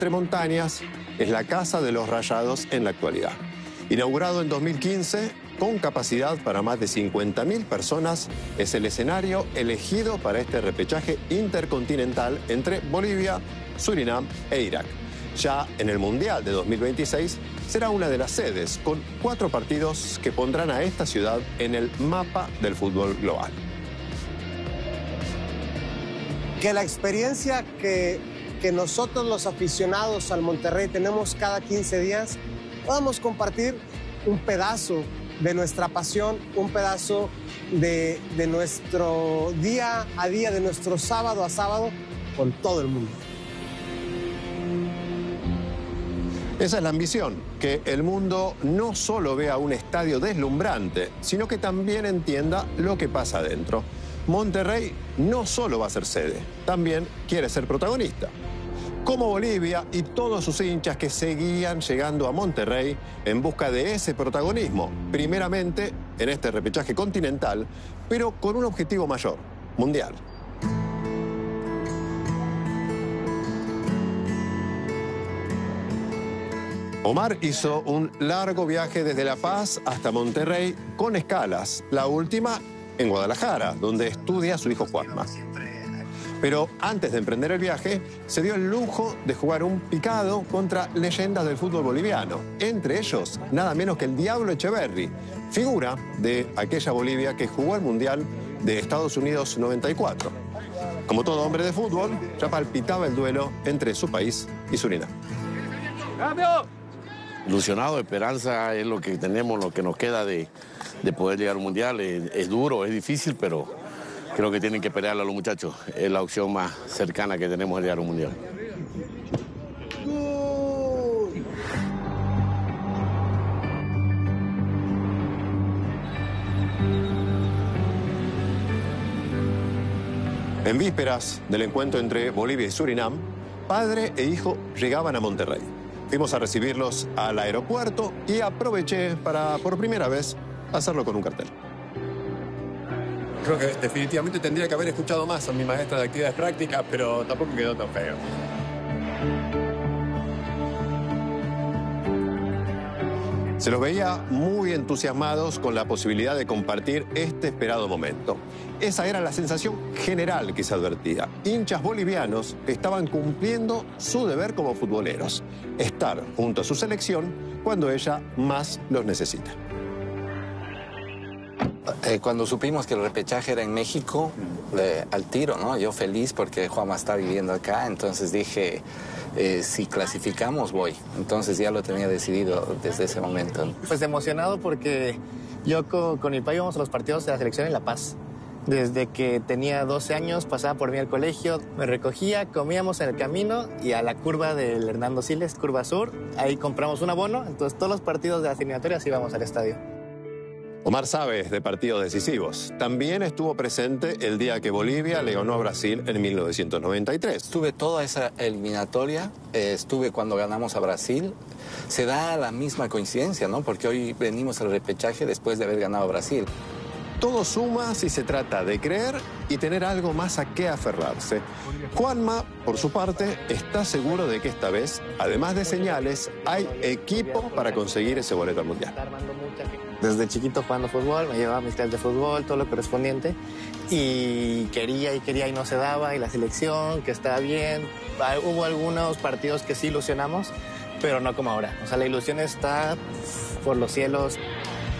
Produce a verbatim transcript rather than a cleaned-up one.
Entre Montañas es la casa de los Rayados en la actualidad. Inaugurado en dos mil quince, con capacidad para más de cincuenta mil personas, es el escenario elegido para este repechaje intercontinental entre Bolivia, Surinam e Irak. Ya en el Mundial de dos mil veintiséis será una de las sedes, con cuatro partidos que pondrán a esta ciudad en el mapa del fútbol global. Que la experiencia que, que nosotros los aficionados al Monterrey tenemos cada quince días, podamos compartir un pedazo de nuestra pasión, un pedazo de, de nuestro día a día, de nuestro sábado a sábado con todo el mundo. Esa es la ambición, que el mundo no solo vea un estadio deslumbrante, sino que también entienda lo que pasa adentro. Monterrey no solo va a ser sede, también quiere ser protagonista. Como Bolivia y todos sus hinchas que seguían llegando a Monterrey en busca de ese protagonismo, primeramente en este repechaje continental, pero con un objetivo mayor, mundial. Omar hizo un largo viaje desde La Paz hasta Monterrey con escalas, la última en Guadalajara, donde estudia su hijo Juanma. Pero antes de emprender el viaje, se dio el lujo de jugar un picado contra leyendas del fútbol boliviano. Entre ellos, nada menos que el Diablo Echeverri, figura de aquella Bolivia que jugó el Mundial de Estados Unidos noventa y cuatro. Como todo hombre de fútbol, ya palpitaba el duelo entre su país y Surinam. ¡Cambio! Ilusionado, esperanza es lo que tenemos, lo que nos queda de, de poder llegar al Mundial. Es, es duro, es difícil, pero creo que tienen que pelearlo a los muchachos. Es la opción más cercana que tenemos de llegar al Mundial. En vísperas del encuentro entre Bolivia y Surinam, padre e hijo llegaban a Monterrey. Fuimos a recibirlos al aeropuerto y aproveché para, por primera vez, hacerlo con un cartel. Creo que definitivamente tendría que haber escuchado más a mi maestra de actividades prácticas, pero tampoco quedó tan feo. Se los veía muy entusiasmados con la posibilidad de compartir este esperado momento. Esa era la sensación general que se advertía. Hinchas bolivianos que estaban cumpliendo su deber como futboleros. Estar junto a su selección cuando ella más los necesita. Eh, cuando supimos que el repechaje era en México, eh, al tiro, ¿no? Yo feliz porque Juanma está viviendo acá, entonces dije, eh, si clasificamos voy. Entonces ya lo tenía decidido desde ese momento. Pues emocionado porque yo con, con mi papá íbamos a los partidos de la selección en La Paz. Desde que tenía doce años pasaba por mí al colegio, me recogía, comíamos en el camino y a la curva del Hernando Siles, curva sur, ahí compramos un abono, entonces todos los partidos de las eliminatorias íbamos al estadio. Omar sabe de partidos decisivos. También estuvo presente el día que Bolivia le ganó a Brasil en mil novecientos noventa y tres. Estuve toda esa eliminatoria, eh, estuve cuando ganamos a Brasil. Se da la misma coincidencia, ¿no? Porque hoy venimos al repechaje después de haber ganado a Brasil. Todo suma si se trata de creer y tener algo más a qué aferrarse. Juanma, por su parte, está seguro de que esta vez, además de señales, hay equipo para conseguir ese boleto al Mundial. Desde chiquito jugando fútbol, me llevaba mis clases de fútbol, todo lo correspondiente, y quería y quería y no se daba, y la selección, que estaba bien. Hubo algunos partidos que sí ilusionamos, pero no como ahora. O sea, la ilusión está por los cielos.